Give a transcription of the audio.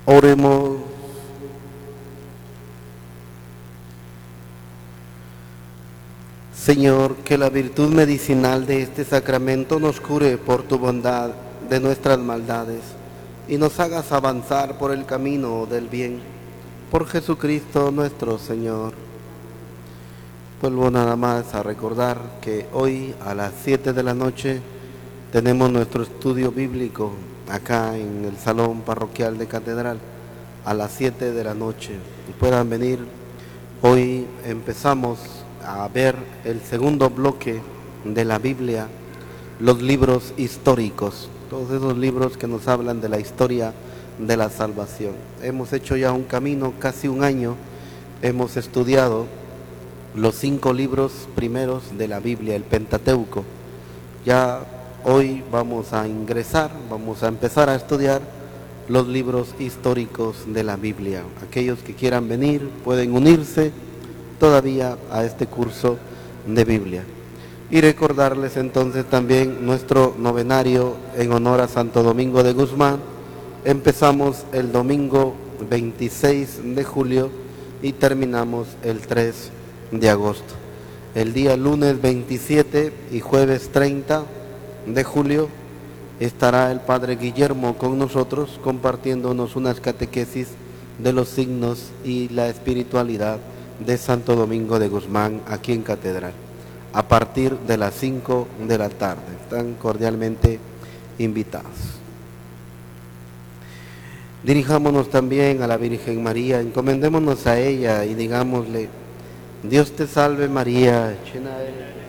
Oremos. Señor, que la virtud medicinal de este sacramento nos cure por tu bondad de nuestras maldades y nos hagas avanzar por el camino del bien. Por Jesucristo nuestro Señor. Vuelvo nada más a recordar que hoy a las 7 de la noche tenemos nuestro estudio bíblico acá en el Salón Parroquial de Catedral a las 7 de la noche. Y puedan venir. Hoy empezamos a ver el segundo bloque de la Biblia, los libros históricos, todos esos libros que nos hablan de la historia de la salvación. Hemos hecho ya un camino, casi un año, hemos estudiado los 5 libros primeros de la Biblia, el Pentateuco. Ya hoy vamos a empezar a estudiar los libros históricos de la Biblia. Aquellos que quieran venir pueden unirse todavía a este curso de Biblia. Y recordarles entonces también nuestro novenario en honor a Santo Domingo de Guzmán. Empezamos el domingo 26 de julio y terminamos el 3 de agosto. El día lunes 27 y jueves 30 de julio estará el Padre Guillermo con nosotros compartiéndonos unas catequesis de los signos y la espiritualidad de Santo Domingo de Guzmán aquí en Catedral, a partir de las 5 de la tarde. Están cordialmente invitados. Dirijámonos también a la Virgen María, encomendémonos a ella y digámosle: Dios te salve María, llena eres